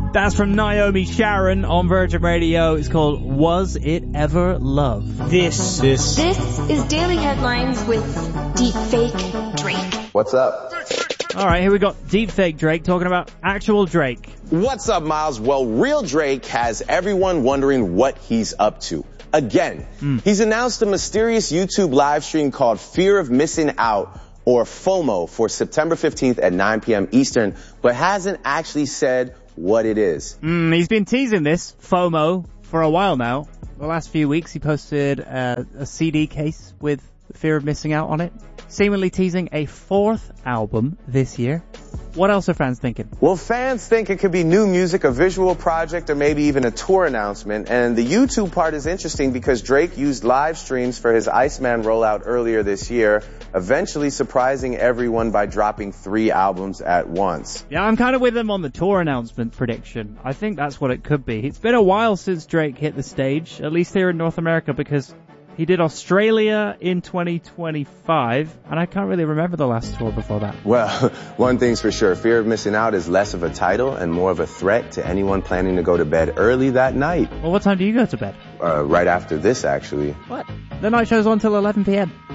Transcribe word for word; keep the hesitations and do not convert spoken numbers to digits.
That's from Naomi Sharon on Virgin Radio. It's called Was It Ever Love? This. This. This is Daily Headlines with Deepfake Drake. What's up? All right, here we got Deepfake Drake talking about actual Drake. What's up, Miles? Well, real Drake has everyone wondering what he's up to. Again, mm. he's announced a mysterious YouTube live stream called Fear of Missing Out, or FOMO, for September fifteenth at nine p.m. Eastern, but hasn't actually said what it is. Mm, he's been teasing this, FOMO, for a while now. The last few weeks he posted uh, a C D case with Fear of Missing Out on it, seemingly teasing a fourth album this year. What else are fans thinking? Well, fans think it could be new music, a visual project, or maybe even a tour announcement. And the YouTube part is interesting because Drake used live streams for his Iceman rollout earlier this year, eventually surprising everyone by dropping three albums at once. Yeah, I'm kind of with him on the tour announcement prediction. I think that's what it could be. It's been a while since Drake hit the stage, at least here in North America, because he did Australia in twenty twenty-five, and I can't really remember the last tour before that. Well, one thing's for sure, Fear of Missing Out is less of a title and more of a threat to anyone planning to go to bed early that night. Well, what time do you go to bed? Uh, right after this, actually. What? The night show's on till eleven p.m.